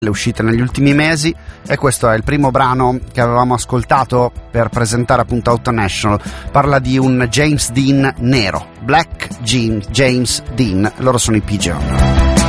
le uscite negli ultimi mesi, e questo è il primo brano che avevamo ascoltato per presentare appunto Auto National. Parla di un James Dean nero, Black James Dean, loro sono i Pigeon.